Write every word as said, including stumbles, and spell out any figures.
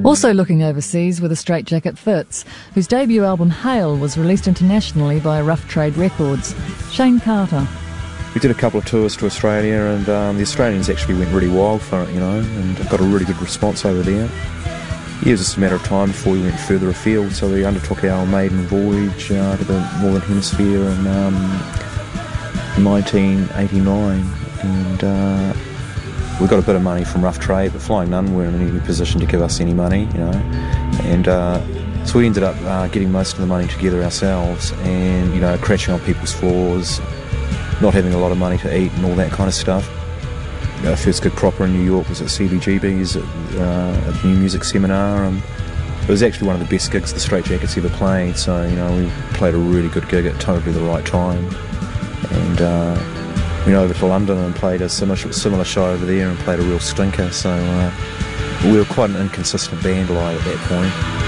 Also looking overseas were the Straitjacket Fits, whose debut album Hail was released internationally by Rough Trade Records. Shane Carter. We did a couple of tours to Australia, and um, the Australians actually went really wild for it, you know, and got a really good response over there. Yeah, it was just a matter of time before we went further afield, so we undertook our maiden voyage uh, to the Northern Hemisphere in um, nineteen eighty-nine, and uh, we got a bit of money from Rough Trade, but Flying Nun weren't in any position to give us any money, you know, and uh, so we ended up uh, getting most of the money together ourselves, and, you know, crashing on people's floors, not having a lot of money to eat and all that kind of stuff. Our first gig proper in New York was at C B G B's at, uh, at the New Music Seminar, and it was actually one of the best gigs the Straitjackets ever played, so, you know, we played a really good gig at totally the right time, and uh, went over to London and played a similar, similar show over there and played a real stinker, so uh, we were quite an inconsistent band like at that point.